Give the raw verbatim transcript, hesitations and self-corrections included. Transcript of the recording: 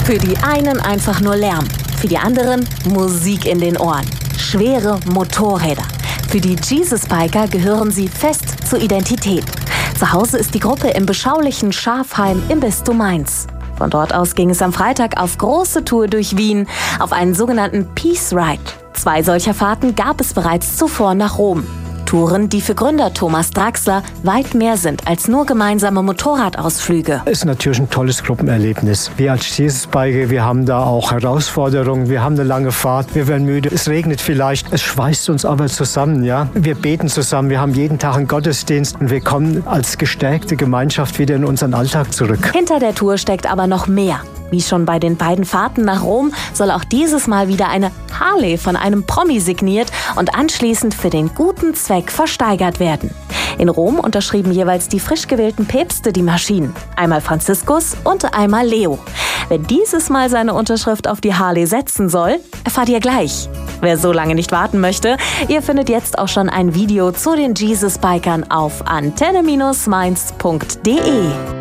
Für die einen einfach nur Lärm, für die anderen Musik in den Ohren. Schwere Motorräder. Für die Jesus-Biker gehören sie fest zur Identität. Zu Hause ist die Gruppe im beschaulichen Schafheim im Bistum Mainz. Von dort aus ging es am Freitag auf große Tour durch Wien, auf einen sogenannten Peace Ride. Zwei solcher Fahrten gab es bereits zuvor nach Rom. Touren, die für Gründer Thomas Draxler weit mehr sind als nur gemeinsame Motorradausflüge. Es ist natürlich ein tolles Gruppenerlebnis. Wir als Jesus-Biker, wir haben da auch Herausforderungen. Wir haben eine lange Fahrt, wir werden müde, es regnet vielleicht. Es schweißt uns aber zusammen, ja. Wir beten zusammen, wir haben jeden Tag einen Gottesdienst und wir kommen als gestärkte Gemeinschaft wieder in unseren Alltag zurück. Hinter der Tour steckt aber noch mehr. Wie schon bei den beiden Fahrten nach Rom soll auch dieses Mal wieder eine Harley von einem Promi signiert und anschließend für den guten Zweck versteigert werden. In Rom unterschrieben jeweils die frisch gewählten Päpste die Maschinen. Einmal Franziskus und einmal Leo. Wer dieses Mal seine Unterschrift auf die Harley setzen soll, erfahrt ihr gleich. Wer so lange nicht warten möchte, ihr findet jetzt auch schon ein Video zu den Jesus-Bikern auf antenne Bindestrich mainz punkt de.